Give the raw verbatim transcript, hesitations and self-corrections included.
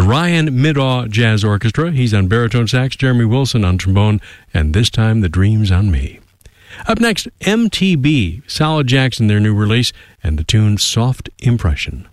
the Ryan Middaugh Jazz Orchestra. He's on baritone sax, Jeremy Wilson on trombone, and this time the Dreams on Me. Up next, M T B, Solid Jackson, their new release, and the tune Soft Impression.